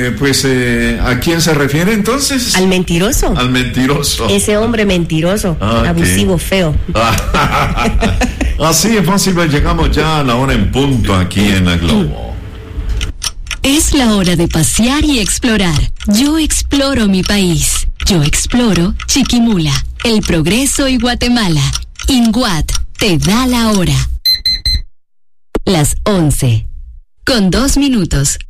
¿A quién se refiere entonces? Al mentiroso. Al mentiroso. Ese hombre mentiroso, abusivo, feo. Así es fácil, llegamos ya a la hora en punto aquí en la Globo. Es la hora de pasear y explorar. Yo exploro mi país. Yo exploro Chiquimula, El Progreso y Guatemala. INGUAT te da la hora. Las 11:02.